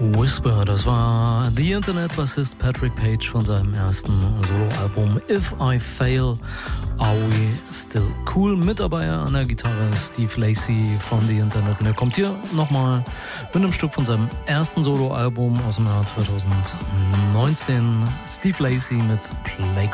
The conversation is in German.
Whisper, das war The Internet-Bassist Patrick Page von seinem ersten Soloalbum If I Fail, Are We Still Cool? Mit dabei an der Gitarre Steve Lacy von The Internet. Und er kommt hier nochmal mit einem Stück von seinem ersten Soloalbum aus dem Jahr 2019. Steve Lacy mit Playground.